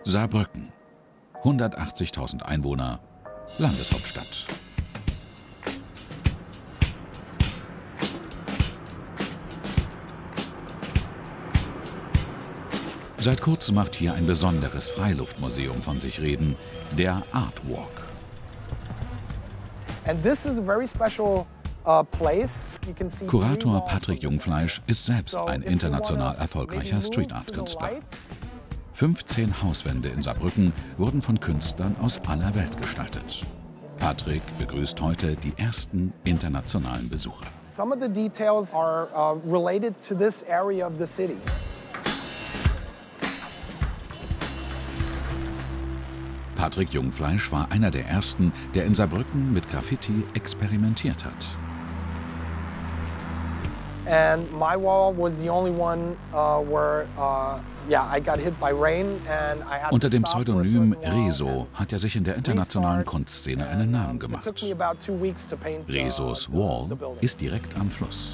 Saarbrücken, 180.000 Einwohner, Landeshauptstadt. Seit kurzem macht hier ein besonderes Freiluftmuseum von sich reden, der Art Walk. Kurator Patrick Jungfleisch ist selbst ein international erfolgreicher Street-Art-Künstler. 15 Hauswände in Saarbrücken wurden von Künstlern aus aller Welt gestaltet. Patrick begrüßt heute die ersten internationalen Besucher. Some of the details are related to this area of the city. Patrick Jungfleisch war einer der ersten, der in Saarbrücken mit Graffiti experimentiert hat. And my wall was the only one where I got hit by rain and I had Unter dem Pseudonym Rezo hat er sich in der internationalen Kunstszene einen Namen gemacht. Rezos Wall ist direkt am Fluss.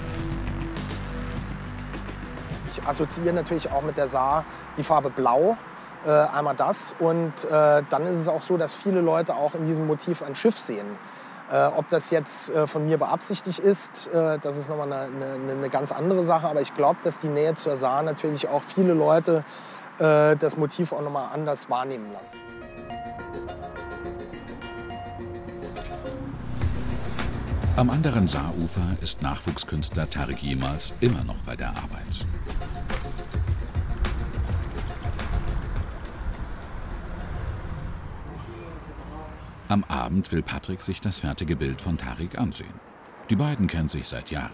Ich assoziiere natürlich auch mit der Saar die Farbe Blau. Einmal das und dann ist es auch so, dass viele Leute auch in diesem Motiv ein Schiff sehen. Ob das jetzt von mir beabsichtigt ist, das ist nochmal eine ganz andere Sache. Aber ich glaube, dass die Nähe zur Saar natürlich auch viele Leute das Motiv auch nochmal anders wahrnehmen lassen. Am anderen Saarufer ist Nachwuchskünstler Tarek Yilmaz immer noch bei der Arbeit. Am Abend will Patrick sich das fertige Bild von Tarek ansehen. Die beiden kennen sich seit Jahren.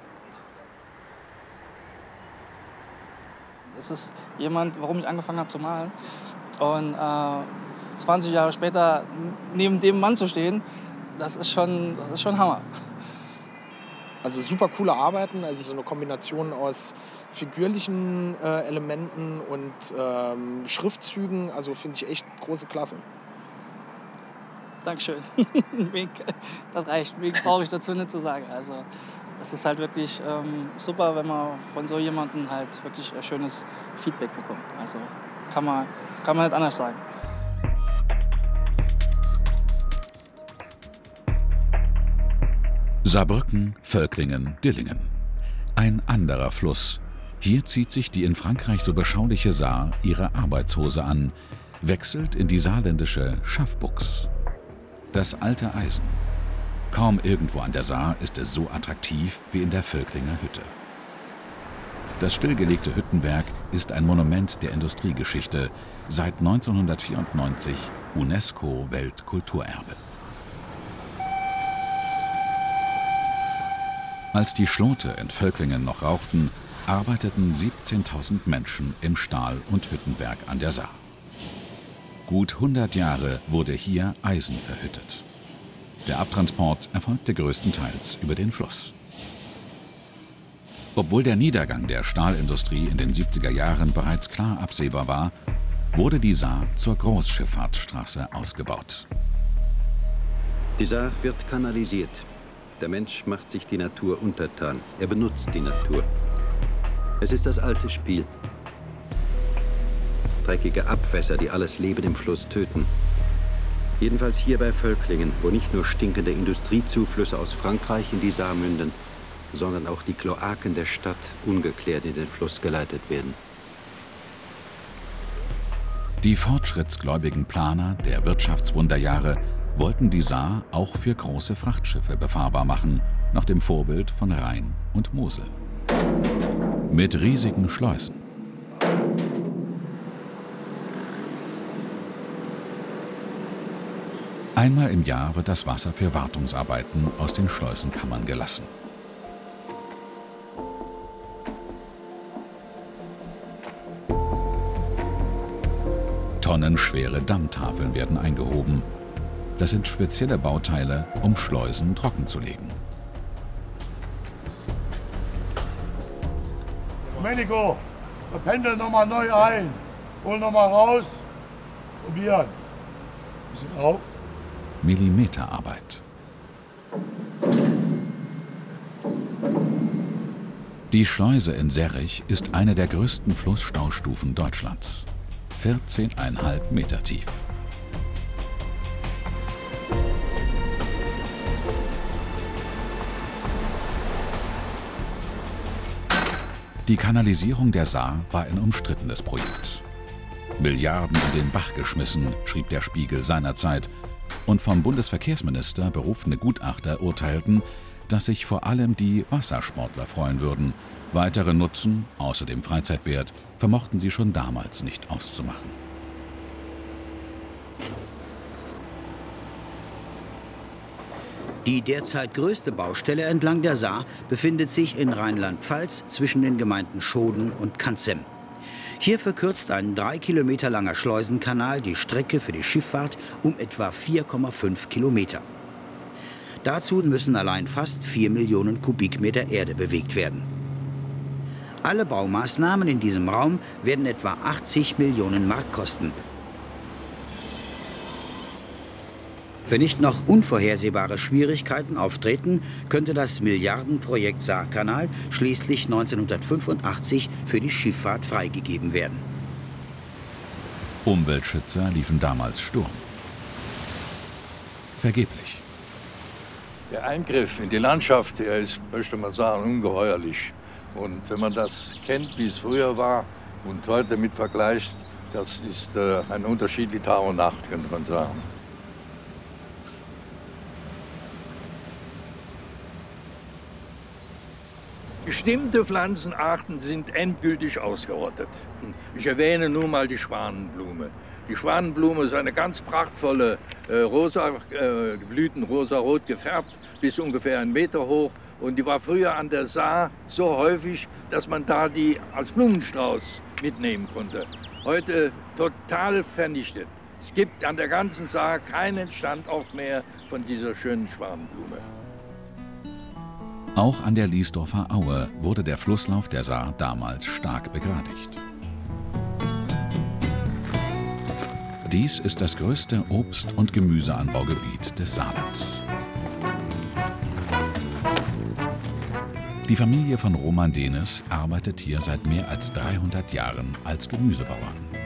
Es ist jemand, warum ich angefangen habe zu malen. Und 20 Jahre später neben dem Mann zu stehen, das ist schon Hammer. Also super coole Arbeiten, also so eine Kombination aus figürlichen Elementen und Schriftzügen, also finde ich echt große Klasse. Dankeschön. Das reicht. Mehr brauche ich dazu nicht zu sagen. Also, es ist halt wirklich super, wenn man von so jemandem halt wirklich ein schönes Feedback bekommt. Also kann man nicht anders sagen. Saarbrücken, Völklingen, Dillingen. Ein anderer Fluss. Hier zieht sich die in Frankreich so beschauliche Saar ihre Arbeitshose an, wechselt in die saarländische Schaffbuchs. Das alte Eisen. Kaum irgendwo an der Saar ist es so attraktiv wie in der Völklinger Hütte. Das stillgelegte Hüttenwerk ist ein Monument der Industriegeschichte, seit 1994 UNESCO-Weltkulturerbe. Als die Schlote in Völklingen noch rauchten, arbeiteten 17.000 Menschen im Stahl- und Hüttenwerk an der Saar. Gut 100 Jahre wurde hier Eisen verhüttet. Der Abtransport erfolgte größtenteils über den Fluss. Obwohl der Niedergang der Stahlindustrie in den 70er Jahren bereits klar absehbar war, wurde die Saar zur Großschifffahrtsstraße ausgebaut. Die Saar wird kanalisiert. Der Mensch macht sich die Natur untertan. Er benutzt die Natur. Es ist das alte Spiel. Dreckige Abwässer, die alles Leben im Fluss töten. Jedenfalls hier bei Völklingen, wo nicht nur stinkende Industriezuflüsse aus Frankreich in die Saar münden, sondern auch die Kloaken der Stadt ungeklärt in den Fluss geleitet werden. Die fortschrittsgläubigen Planer der Wirtschaftswunderjahre wollten die Saar auch für große Frachtschiffe befahrbar machen, nach dem Vorbild von Rhein und Mosel. Mit riesigen Schleusen. Einmal im Jahr wird das Wasser für Wartungsarbeiten aus den Schleusenkammern gelassen. Tonnenschwere Dammtafeln werden eingehoben. Das sind spezielle Bauteile, um Schleusen trocken zu legen. Domenico, wir pendeln nochmal neu ein. Hol nochmal raus. Probieren. Bisschen auf. Millimeterarbeit. Die Schleuse in Serrich ist eine der größten Flussstaustufen Deutschlands. 14,5 Meter tief. Die Kanalisierung der Saar war ein umstrittenes Projekt. Milliarden in den Bach geschmissen, schrieb der Spiegel seinerzeit, und vom Bundesverkehrsminister berufene Gutachter urteilten, dass sich vor allem die Wassersportler freuen würden. Weitere Nutzen, außer dem Freizeitwert, vermochten sie schon damals nicht auszumachen. Die derzeit größte Baustelle entlang der Saar befindet sich in Rheinland-Pfalz zwischen den Gemeinden Schoden und Kanzem. Hier verkürzt ein 3 Kilometer langer Schleusenkanal die Strecke für die Schifffahrt um etwa 4,5 Kilometer. Dazu müssen allein fast 4 Millionen Kubikmeter Erde bewegt werden. Alle Baumaßnahmen in diesem Raum werden etwa 80 Millionen Mark kosten. Wenn nicht noch unvorhersehbare Schwierigkeiten auftreten, könnte das Milliardenprojekt Saarkanal schließlich 1985 für die Schifffahrt freigegeben werden. Umweltschützer liefen damals Sturm. Vergeblich. Der Eingriff in die Landschaft, der ist, möchte man sagen, ungeheuerlich. Und wenn man das kennt, wie es früher war und heute mit vergleicht, das ist ein Unterschied wie Tag und Nacht, könnte man sagen. Bestimmte Pflanzenarten sind endgültig ausgerottet. Ich erwähne nur mal die Schwanenblume. Die Schwanenblume ist eine ganz prachtvolle Blüten rosarot gefärbt, bis ungefähr 1 Meter hoch. Und die war früher an der Saar so häufig, dass man da die als Blumenstrauß mitnehmen konnte. Heute total vernichtet. Es gibt an der ganzen Saar keinen Standort mehr von dieser schönen Schwanenblume. Auch an der Liesdorfer Aue wurde der Flusslauf der Saar damals stark begradigt. Dies ist das größte Obst- und Gemüseanbaugebiet des Saarlands. Die Familie von Roman Denes arbeitet hier seit mehr als 300 Jahren als Gemüsebauern.